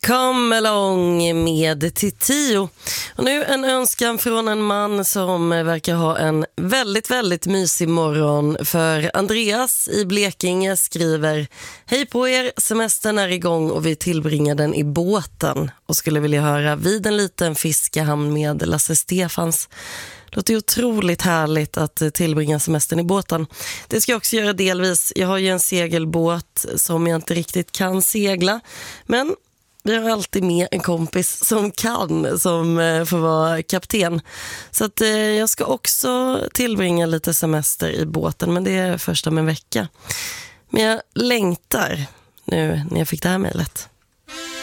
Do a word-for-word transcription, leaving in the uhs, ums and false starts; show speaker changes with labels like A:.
A: Come along med Titio. Och nu en önskan från en man som verkar ha en väldigt, väldigt mysig morgon. För Andreas i Blekinge skriver: hej på er, semestern är igång och vi tillbringar den i båten. Och skulle vilja höra Vid en liten fiskehamn med Lasse Stefans. Det låter ju otroligt härligt att tillbringa semestern i båten. Det ska jag också göra delvis. Jag har ju en segelbåt som jag inte riktigt kan segla. Men vi har alltid med en kompis som kan, som får vara kapten. Så att jag ska också tillbringa lite semester i båten, men det är först om en vecka. Men jag längtar nu när jag fick det här mejlet.